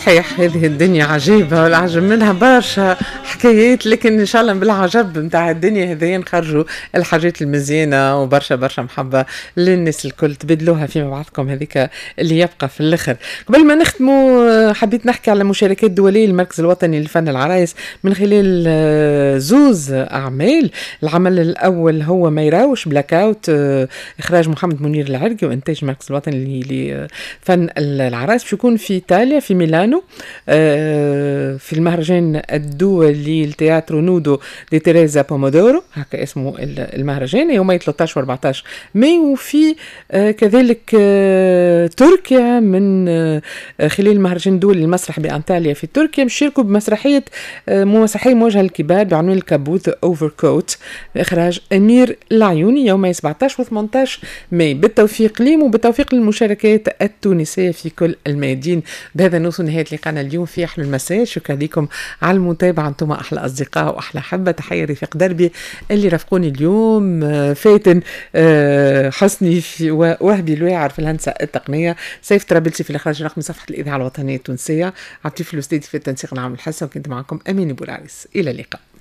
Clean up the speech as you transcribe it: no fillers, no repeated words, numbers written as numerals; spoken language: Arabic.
صحيح هذه الدنيا عجيبة والعجب منها برشا حكايات، لكن إن شاء الله بالعجب متاع الدنيا هذه نخرجوا الحاجات المزيانة وبرشا برشا محبة للناس الكل تبدلوها فيما بعضكم، هذيك اللي يبقى في الآخر. قبل ما نختموا حبيت نحكي على مشاركات دولية المركز الوطني للفن العرايس من خلال زوز أعمال. العمل الأول هو ما يراوش بلاك اوت، إخراج محمد منير العرقي وإنتاج المركز الوطني لفن العرايس، باش يكون في إيطاليا في ميلانو في المهرجان الدولي للتياترو نودو دي تيريزا بومودورو، هكا اسمه المهرجان، يومي 13 و 14 ماي. وفي كذلك تركيا من خلال المهرجان الدولي للمسرح بأنطاليا في تركيا مشاركوا بمسرحية مسرحية موجهة للكبار بعنوان الكابوت اوفر كوت بإخراج أمير العيوني يومي 17 و 18 ماي. بالتوفيق ليهم وبالتوفيق للمشاركات التونسية في كل الميادين. بهذا نوصل نهاية لقاءنا اليوم في أحلى المساء. شكرا لكم على المتابعة، أنتم أحلى أصدقاء وأحلى حبة. تحية رفيق دربي اللي رافقوني اليوم، فاتن حسني ووهبي الواعر في الهندسة التقنية، سيف ترابلسي في الإخراج رقم صفحة الإذاعة الوطنية التونسية، عطيف الأستاذ في التنسيق العام الحسن، وكنت معكم أمين بولعريس. إلى اللقاء.